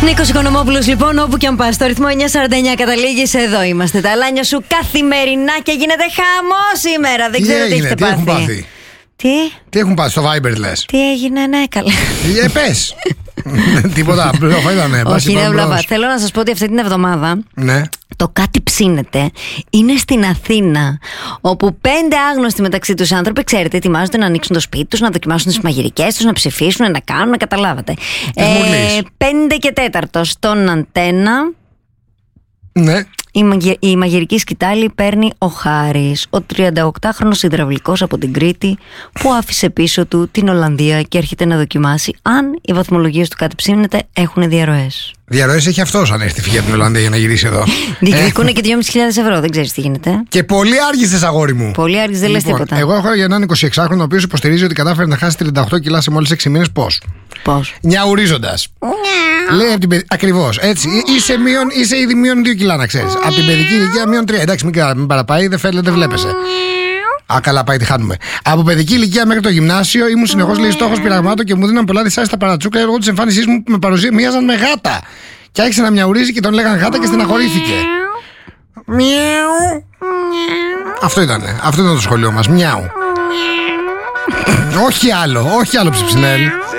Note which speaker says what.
Speaker 1: Νίκος Οικονομόπουλος, λοιπόν, όπου και αν πας, στο ρυθμό 949 καταλήγεις. Εδώ είμαστε, τα αλάνια σου καθημερινά και γίνεται χαμός σήμερα. Δεν ξέρω τι έχετε πάθει.
Speaker 2: Έχουν πάθει. Τι έχουν πάθει στο Viber, λες?
Speaker 1: Τι έγινε, ναι, καλά.
Speaker 2: Πες. Τίποτα, μπλόφα ήτανε.
Speaker 1: Όχι, δεν μπλόφα. Θέλω να σας πω ότι αυτή την εβδομάδα το κάτι ψήνεται είναι στην Αθήνα, όπου 5 άγνωστοι μεταξύ τους άνθρωποι, ξέρετε, ετοιμάζονται να ανοίξουν το σπίτι τους, να δοκιμάσουν τις μαγειρικές τους, να ψηφίσουν, να κάνουν, καταλάβατε. 5 και 4 στον Αντένα.
Speaker 2: Ναι.
Speaker 1: Η μαγειρική σκητάλη παίρνει ο Χάρης, ο 38χρονος υδραυλικός από την Κρήτη, που άφησε πίσω του την Ολλανδία και έρχεται να δοκιμάσει αν οι βαθμολογίες του κάτι ψήνεται έχουν διαρροές.
Speaker 2: Διαρροές έχει αυτός αν έρθει φύγει από την Ολλανδία για να γυρίσει εδώ.
Speaker 1: Διεκδικούν και 2.500 ευρώ, δεν ξέρεις τι γίνεται.
Speaker 2: Και πολύ άργησες, αγόρι μου.
Speaker 1: Πολύ άργησες, δεν λες τίποτα.
Speaker 2: Εγώ έχω για έναν 26χρονο ο οποίος υποστηρίζει ότι κατάφερε να χάσει 38 κιλά σε μόλις 6 μήνες. Πώς? Νιαουρίζοντας. Λέει από την ακριβώς έτσι. Είσαι ήδη μείον 2 κιλά, να ξέρεις. Από την παιδική ηλικία μείον 3. Εντάξει, μην παραπάει, δεν βλέπεσαι. Καλά, πάει, τη χάνουμε. Από παιδική ηλικία μέχρι το γυμνάσιο ήμουν συνεχώς, λέει, στόχος πειραγμάτων και μου δίναν πολλά δυσάρεστα παρατσούκλα λόγω της εμφάνισής μου που με παρουσία μοίαζαν με γάτα. Και άρχισε να μιαουρίζει και τον λέγαν γάτα και στεναχωρήθηκε. Αυτό ήταν το σχολείο μας. Μιάου. Όχι άλλο ψιψινέλ.